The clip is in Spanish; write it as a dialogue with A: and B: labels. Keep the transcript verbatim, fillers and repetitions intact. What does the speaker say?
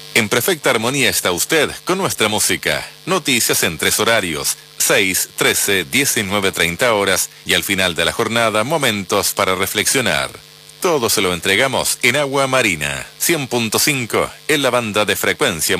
A: En perfecta armonía está usted con nuestra música. Noticias en tres horarios, seis, trece, diecinueve, treinta horas y al final de la jornada momentos para reflexionar. Todo se lo entregamos en Agua Marina, cien punto cinco en la banda de frecuencia